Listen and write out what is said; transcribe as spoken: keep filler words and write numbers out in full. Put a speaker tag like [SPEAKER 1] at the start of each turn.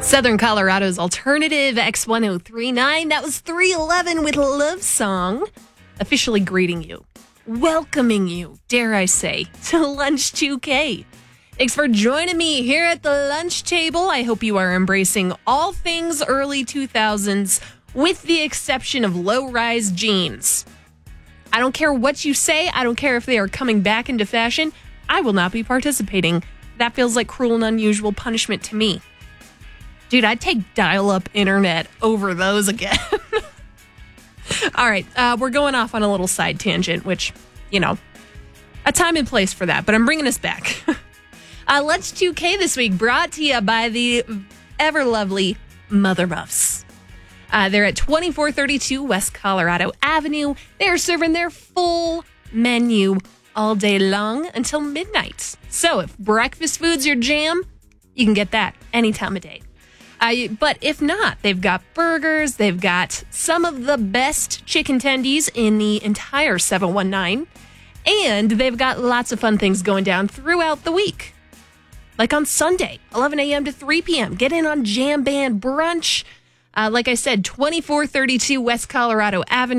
[SPEAKER 1] Southern Colorado's alternative X ten thirty-nine. That was three eleven with Love Song. Officially greeting you, welcoming you, dare I say, to Lunch two K. Thanks for joining me here at the lunch table. I hope you are embracing all things early two thousands, with the exception of low-rise jeans. I don't care what you say. I don't care if they are coming back into fashion. I will not be participating. That feels like cruel and unusual punishment to me. Dude, I'd take dial-up internet over those again. All right, uh, we're going off on a little side tangent, which, you know, a time and place for that, but I'm bringing us back. uh, Lunch two K this week brought to you by the ever-lovely Mother Muffs. Uh, they're at twenty-four thirty-two West Colorado Avenue. They're serving their full menu all day long until midnight. So if breakfast food's your jam, you can get that any time of day. Uh, but if not, they've got burgers, they've got some of the best chicken tendies in the entire seven one nine, and they've got lots of fun things going down throughout the week. Like on Sunday, eleven a.m. to three p.m., get in on Jam Band Brunch. Uh, like I said, twenty-four thirty-two West Colorado Avenue.